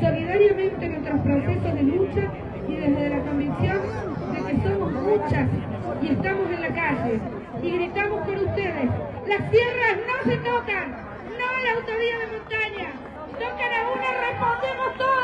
solidariamente nuestros procesos de lucha y desde la convicción de que somos muchas y estamos en la calle y gritamos con ustedes: las tierras no se tocan, no a la autovía de montaña, tocan a una, respondemos todos.